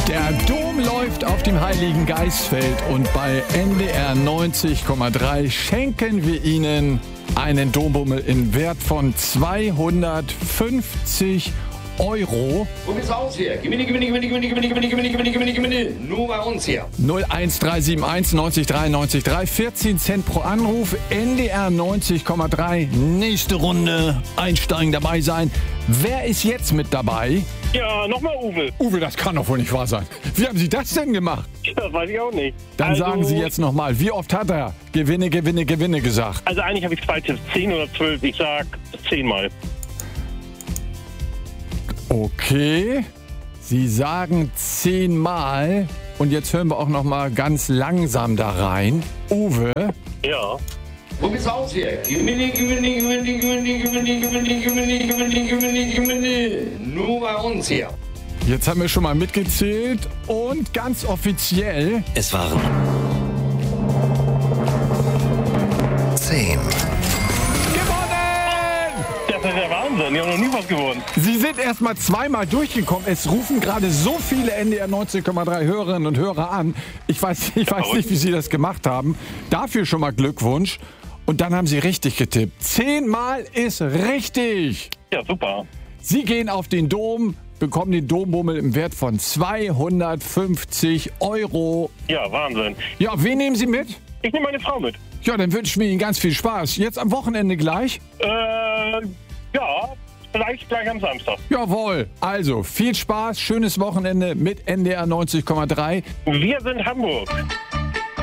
Der Dom läuft auf dem Heiligen Geistfeld und bei NDR 90,3 schenken wir Ihnen einen Dombummel im Wert von 250 €. Wo geht's aus hier? Gewinne. Nur bei uns hier. 01371 90 93 3, 14 Cent pro Anruf, NDR 90,3. Nächste Runde einsteigen, dabei sein. Wer ist jetzt mit dabei? Ja, nochmal Uwe. Uwe, das kann doch wohl nicht wahr sein. Wie haben Sie das denn gemacht? Das weiß ich auch nicht. Dann sagen Sie jetzt nochmal, wie oft hat er Gewinne gesagt? Also eigentlich habe ich 2 Tipps, 10 oder 12. Ich sag 10 Mal. Okay, Sie sagen 10 Mal. Und jetzt hören wir auch nochmal ganz langsam da rein. Uwe, Ja. Wo geht's aus hier? Gewinne. Nur bei uns hier. jetzt haben wir schon mal mitgezählt und ganz offiziell Es waren 10. gewonnen! Das ist der Wahnsinn. Ich habe noch nie was gewonnen. Sie sind erst mal zweimal durchgekommen. Es rufen gerade so viele NDR 90,3 Hörerinnen und Hörer an. Ich weiß nicht, wie Sie das gemacht haben. Dafür schon mal Glückwunsch. Und dann haben Sie richtig getippt. 10 Mal ist richtig. Ja, super. Sie gehen auf den Dom, bekommen den Dombummel im Wert von 250 €. Ja, Wahnsinn. Ja, wen nehmen Sie mit? Ich nehme meine Frau mit. Ja, dann wünschen wir Ihnen ganz viel Spaß. Jetzt am Wochenende gleich? Ja, vielleicht gleich am Samstag. Jawohl. Also, viel Spaß, schönes Wochenende mit NDR 90,3. Wir sind Hamburg.